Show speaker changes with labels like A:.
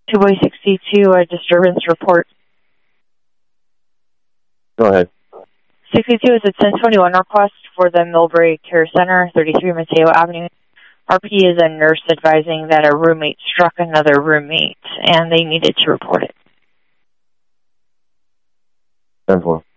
A: 2 Boy 62, a disturbance report.
B: Go ahead.
A: 62 is a 1021 request for the Millbrae Care Center, 33 Mateo Avenue. RP is a nurse advising that a roommate struck another roommate, and they needed to report it.
B: 10-4.